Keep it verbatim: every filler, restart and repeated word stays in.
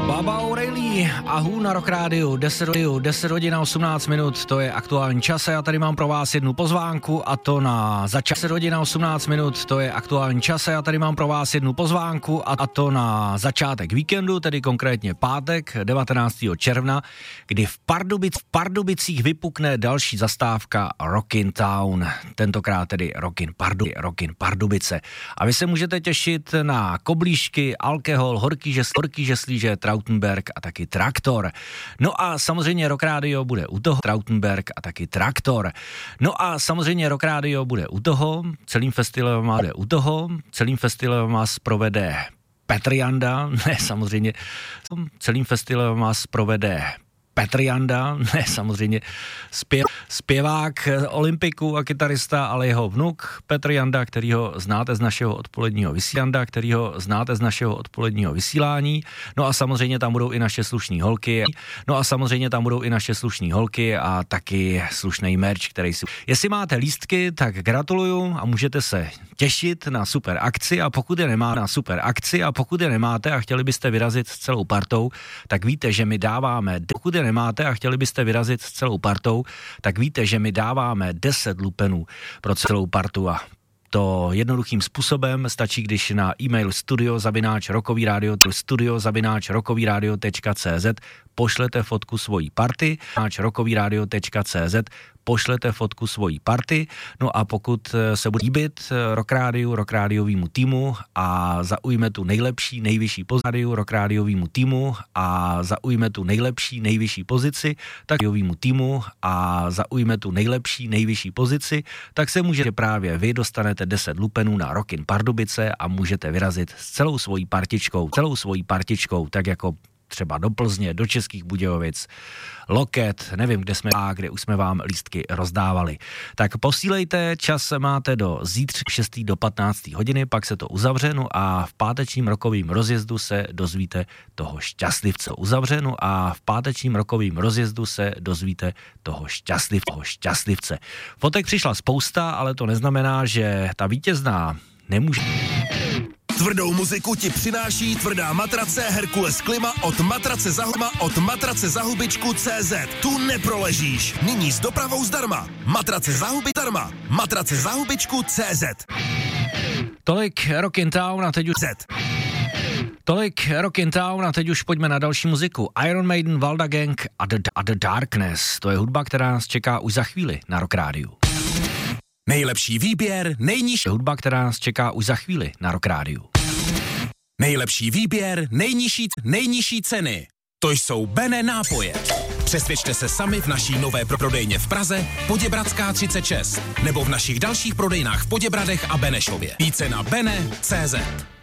Baba O'Reilly a Hu na Rock Rádiu, deset hodin a osmnáct minut, to je aktuální čas a já tady mám pro vás jednu pozvánku a to na začátek. deset hodin a osmnáct minut, to je aktuální čas a já tady mám pro vás jednu pozvánku a, a to na začátek víkendu, tedy konkrétně pátek devatenáctého června, kdy v, Pardubic, v Pardubicích vypukne další zastávka Rockin' Town, tentokrát tedy Rockin' Pardu, Rockin' Pardubice. A vy se můžete těšit na koblížky, alkohol, horký, žes, horký žeslíže, Trautenberg a taky Traktor. No a samozřejmě Rock Radio bude u toho, Trautenberg a taky Traktor. No a samozřejmě Rock Radio bude u toho, celým festivalem má bude u toho, celým festivalem vás provede Petr Janda, ne samozřejmě, celým festivalem vás provede Petr Janda, ne samozřejmě zpěv, zpěvák Olympiku a kytarista, ale jeho vnuk Petr Janda, kterýho znáte z našeho odpoledního vysílání, kterýho znáte z našeho odpoledního vysílání. No a samozřejmě tam budou i naše slušní holky. No a samozřejmě tam budou i naše slušní holky a taky slušný merch, který si... Jestli máte lístky, tak gratuluju a můžete se těšit na super akci a pokud je nemáte na super akci a pokud je nemáte a chtěli byste vyrazit s celou partou, tak víte, že my dáváme, pokud je nemáte a chtěli byste vyrazit s celou partou, tak víte, že my dáváme deset lupenů pro celou partu a to jednoduchým způsobem stačí, když na e-mail studio zavináč rokový rádio studio zavináč rokový rádio tečka cé zet pošlete fotku svojí party, zavináč rokový rádio tečka cé zet pošlete fotku svojí party, no a pokud se bude líbit Rock Rádiu, Rock Rádiovému týmu a zaujme tu nejlepší, nejvyšší pozici Rock Rádiovému týmu a zaujme tu nejlepší, nejvyšší pozici, tak Rádiovému týmu a zaujme tu nejlepší, nejvyšší pozici, tak se můžete právě vy dostanete deset lupenů na Rockin' Pardubice a můžete vyrazit s celou svojí partičkou, celou svojí partičkou, tak jako třeba do Plzně, do Českých Budějovic, Loket, nevím, kde jsme a kde už jsme vám lístky rozdávali. Tak posílejte, čas máte do zítřka šesté do patnácté hodiny, pak se to uzavře, no a v pátečním rokovým rozjezdu se dozvíte toho šťastlivce. Uzavřenu a v pátečním rokovým rozjezdu se dozvíte toho, šťastliv, toho šťastlivce. Fotek přišla spousta, ale to neznamená, že ta vítězná nemůže... Tvrdou muziku ti přináší tvrdá matrace Herkules Klima od matrace Zahuma od matrace zahubičku tečka cé zet. Tu neproležíš. Nyní s dopravou zdarma. Matrace Zahubi zdarma. Matrace zahubičku tečka cé zet. Tolik Rockin' Town a teď už... Z. Tolik Rockin' Town a teď už pojďme na další muziku. Iron Maiden, Valda Gang a The, a The Darkness. To je hudba, která nás čeká už za chvíli na Rock Rádiu. Nejlepší výběr, nejnižší hudba, která nás čeká už za chvíli na Rock Rádiu. Nejlepší výběr, nejnižší, nejnižší ceny. To jsou Bene nápoje. Přesvědčte se sami v naší nové prodejně v Praze, Poděbradská třicet šest, nebo v našich dalších prodejnách v Poděbradech a Benešově. Více na bene tečka cé zet.